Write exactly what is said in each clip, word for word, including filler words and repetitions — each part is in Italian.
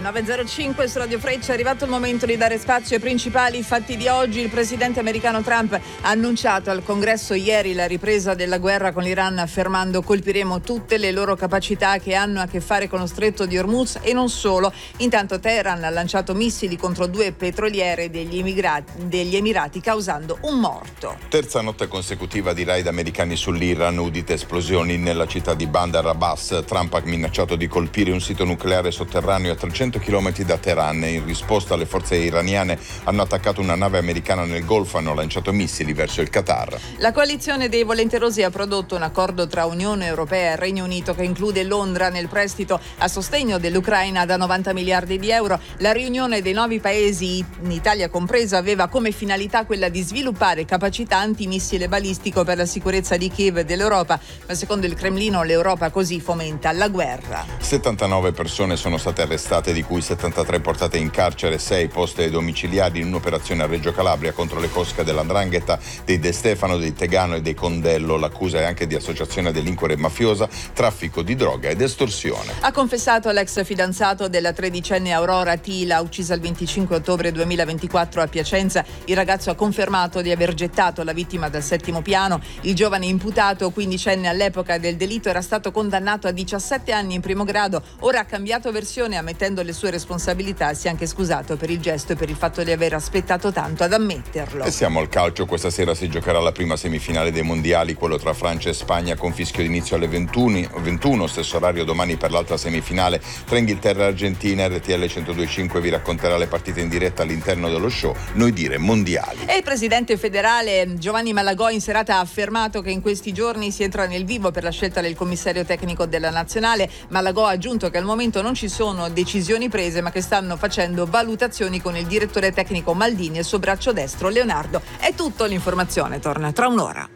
nove e zero cinque su Radio Freccia. È arrivato il momento di dare spazio ai principali fatti di oggi. Il presidente americano Trump ha annunciato al Congresso ieri la ripresa della guerra con l'Iran, affermando: colpiremo tutte le loro capacità che hanno a che fare con lo stretto di Hormuz e non solo. Intanto Teheran ha lanciato missili contro due petroliere degli, immigrati, degli Emirati, causando un morto. Terza notte consecutiva di raid americani sull'Iran, udite esplosioni nella città di Bandar Abbas. Trump ha minacciato di colpire un sito nucleare sotterraneo a trecento chilometri da Teheran. In risposta, le forze iraniane hanno attaccato una nave americana nel Golfo e hanno lanciato missili verso il Qatar. La coalizione dei volenterosi ha prodotto un accordo tra Unione Europea e Regno Unito che include Londra nel prestito a sostegno dell'Ucraina da novanta miliardi di euro. La riunione dei nuovi paesi, in Italia compresa, aveva come finalità quella di sviluppare capacità antimissile balistico per la sicurezza di Kiev e dell'Europa, ma secondo il Cremlino l'Europa così fomenta la guerra. settantanove persone sono state arrestate, di cui settantatré portate in carcere, sei poste domiciliari in un'operazione a Reggio Calabria contro le cosche dell'Andrangheta, dei De Stefano, dei Tegano e dei Condello. L'accusa è anche di associazione delinquere mafiosa, traffico di droga ed estorsione. Ha confessato l'ex fidanzato della tredicenne Aurora Tila, uccisa il venticinque ottobre duemilaventiquattro a Piacenza. Il ragazzo ha confermato di aver gettato la vittima dal settimo piano. Il giovane imputato, quindicenne all'epoca del delitto, era stato condannato a diciassette anni in primo grado. Ora ha cambiato versione, ammettendo le sue responsabilità. Si è anche scusato per il gesto e per il fatto di aver aspettato tanto ad ammetterlo. E siamo al calcio. Questa sera si giocherà la prima semifinale dei mondiali, quello tra Francia e Spagna, con fischio d'inizio alle ventuno, stesso orario domani per l'altra semifinale tra Inghilterra e Argentina. R T L centodue e cinque vi racconterà le partite in diretta all'interno dello show Noi dire mondiali. E il presidente federale Giovanni Malagò in serata ha affermato che in questi giorni si entra nel vivo per la scelta del commissario tecnico della nazionale. Malagò ha aggiunto che al momento non ci sono decisioni prese, ma che stanno facendo valutazioni con il direttore tecnico Maldini e il suo braccio destro Leonardo. È tutto, l'informazione torna tra un'ora.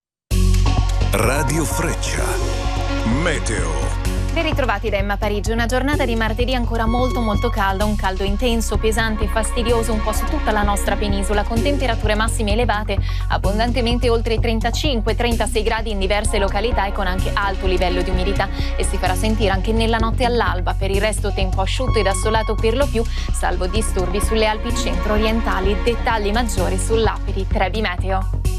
Radio Freccia, meteo. Ben ritrovati da Emma Parigi. Una giornata di martedì ancora molto molto calda, un caldo intenso, pesante e fastidioso un po' su tutta la nostra penisola, con temperature massime elevate abbondantemente oltre i trentacinque trentasei gradi in diverse località e con anche alto livello di umidità, e si farà sentire anche nella notte all'alba. Per il resto tempo asciutto ed assolato per lo più, salvo disturbi sulle Alpi centro-orientali. Dettagli maggiori sull'app di Trebi Meteo.